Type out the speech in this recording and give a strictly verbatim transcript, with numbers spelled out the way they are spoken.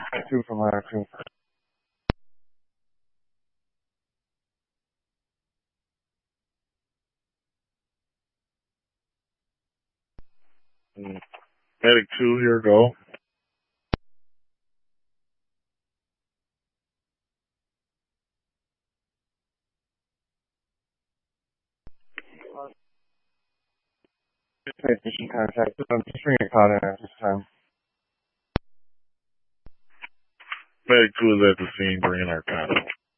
Two from ladder two. Mm. Medic two, here, go. Mission contact. Um, just bring a call in at this time. Medic two is at the scene, bringing our contact.